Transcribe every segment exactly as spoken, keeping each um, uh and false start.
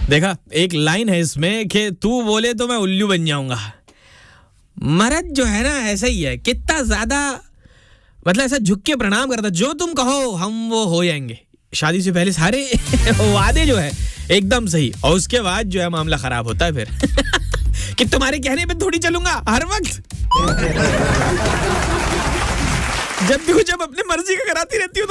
देखा, एक लाइन है इसमें कि तू बोले तो मैं उल्लू बन जाऊंगा। मर्द जो है ना ऐसा ही है, कितना ज्यादा मतलब ऐसा झुक के प्रणाम करता, जो तुम कहो हम वो हो जाएंगे। शादी से पहले सारे वादे जो है एकदम सही, और उसके बाद जो है मामला खराब होता है फिर कि तुम्हारे कहने पे थोड़ी चलूंगा हर वक्त। जब भी कुछ अब अपने मर्जी का कराती रहती हो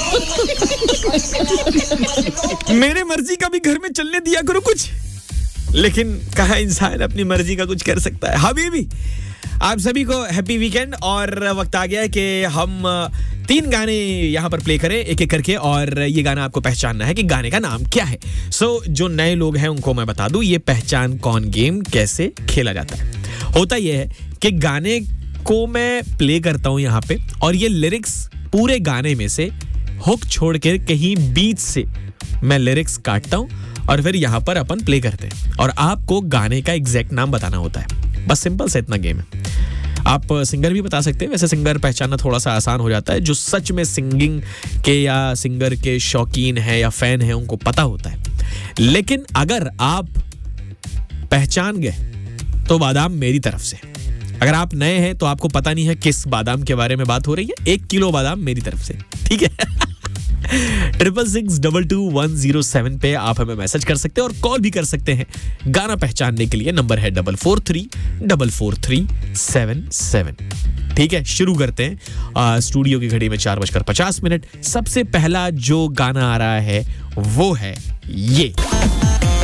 तो मेरे मर्जी का भी घर में चलने दिया करो कुछ। लेकिन कहाँ इंसान अपनी मर्जी का कुछ कर सकता है। हबीबी, आप सभी को हैप्पी वीकेंड। और वक्त आ गया है कि हम तीन गाने यहाँ पर प्ले करें एक एक करके, और ये गाना आपको पहचानना है कि गाने का नाम क्या है। सो so, जो नए लोग हैं उनको मैं बता दूं ये पहचान कौन गेम कैसे खेला जाता है। होता यह है कि गाने को मैं प्ले करता हूं यहाँ पे, और ये लिरिक्स पूरे गाने में से हुक छोड़ के कहीं बीच से मैं लिरिक्स काटता हूं, और फिर यहाँ पर अपन प्ले करते हैं, और आपको गाने का एग्जैक्ट नाम बताना होता है। बस सिंपल से इतना गेम है। आप सिंगर भी बता सकते हैं, वैसे सिंगर पहचानना थोड़ा सा आसान हो जाता है। जो सच में सिंगिंग के या सिंगर के शौकीन है या फैन है उनको पता होता है। लेकिन अगर आप पहचान गए तो बादाम मेरी तरफ से। अगर आप नए हैं तो आपको पता नहीं है किस बादाम के बारे में बात हो रही है, एक किलो बादाम मेरी तरफ से, ठीक है। Triple six double two one zero seven पे आप हमें मैसेज कर सकते हैं और कॉल भी कर सकते हैं गाना पहचानने के लिए। नंबर है double four three double four three seven seven. ठीक है, शुरू करते हैं। आ, स्टूडियो की घड़ी में चार बजकर पचास मिनट। सबसे पहला जो गाना आ रहा है वो है ये।